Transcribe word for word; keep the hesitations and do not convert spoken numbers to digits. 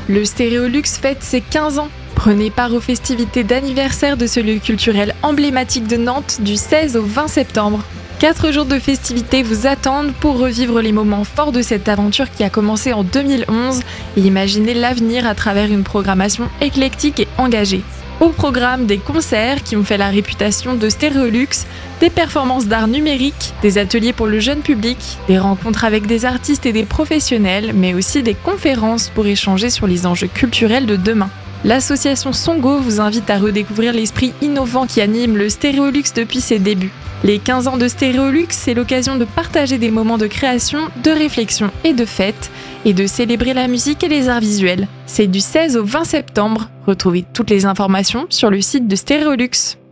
Le Stéréolux fête ses quinze ans. Prenez part aux festivités d'anniversaire de ce lieu culturel emblématique de Nantes du seize au vingt septembre. Quatre jours de festivités vous attendent pour revivre les moments forts de cette aventure qui a commencé en deux mille onze et imaginer l'avenir à travers une programmation éclectique et engagée. Au programme, des concerts qui ont fait la réputation de Stéréolux, des performances d'art numérique, des ateliers pour le jeune public, des rencontres avec des artistes et des professionnels, mais aussi des conférences pour échanger sur les enjeux culturels de demain. L'association Songo vous invite à redécouvrir l'esprit innovant qui anime le Stéréolux depuis ses débuts. Les quinze ans de Stéréolux, c'est l'occasion de partager des moments de création, de réflexion et de fête, et de célébrer la musique et les arts visuels. C'est du seize au vingt septembre. Retrouvez toutes les informations sur le site de Stéréolux.